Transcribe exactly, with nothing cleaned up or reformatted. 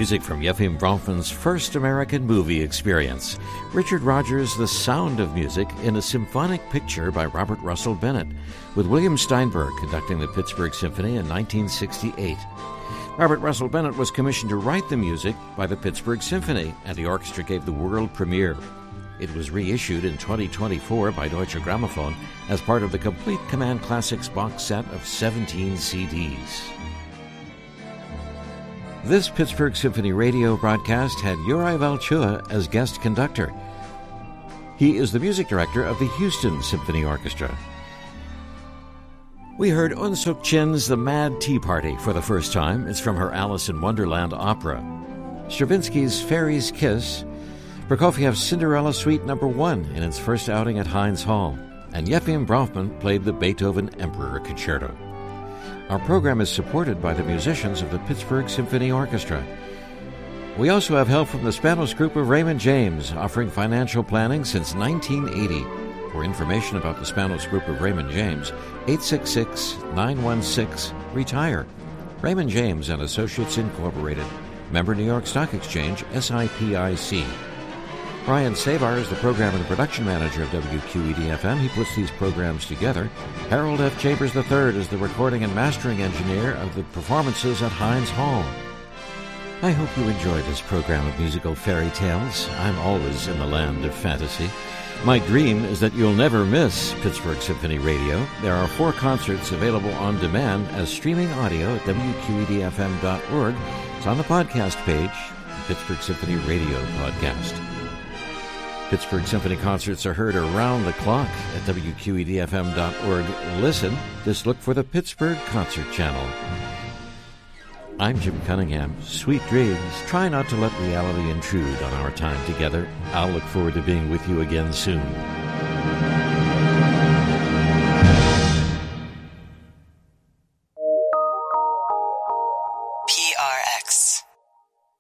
Music from Yefim Bronfman's first American movie experience. Richard Rodgers' The Sound of Music in a symphonic picture by Robert Russell Bennett, with William Steinberg conducting the Pittsburgh Symphony in nineteen sixty-eight. Robert Russell Bennett was commissioned to write the music by the Pittsburgh Symphony, and the orchestra gave the world premiere. It was reissued in twenty twenty-four by Deutsche Grammophon as part of the Complete Command Classics box set of seventeen C Ds. This Pittsburgh Symphony radio broadcast had Yuri Valchua as guest conductor. He is the music director of the Houston Symphony Orchestra. We heard Un Suk Chin's The Mad Tea Party for the first time. It's from her Alice in Wonderland opera. Stravinsky's Fairy's Kiss, Prokofiev's Cinderella Suite Number One in its first outing at Heinz Hall, and Yefim Bronfman played the Beethoven Emperor Concerto. Our program is supported by the musicians of the Pittsburgh Symphony Orchestra. We also have help from the Spanos Group of Raymond James, offering financial planning since nineteen eighty. For information about the Spanos Group of Raymond James, eight six six, nine one six, RETIRE. Raymond James and Associates Incorporated. Member New York Stock Exchange, S I P I C. Brian Savar is the program and production manager of W Q E D F M. He puts these programs together. Harold F. Chambers the third is the recording and mastering engineer of the performances at Heinz Hall. I hope you enjoy this program of musical fairy tales. I'm always in the land of fantasy. My dream is that you'll never miss Pittsburgh Symphony Radio. There are four concerts available on demand as streaming audio at W Q E D F M dot org. It's on the podcast page, the Pittsburgh Symphony Radio podcast. Pittsburgh Symphony concerts are heard around the clock at W Q E D F M dot org. Listen, just look for the Pittsburgh Concert Channel. I'm Jim Cunningham. Sweet dreams. Try not to let reality intrude on our time together. I'll look forward to being with you again soon.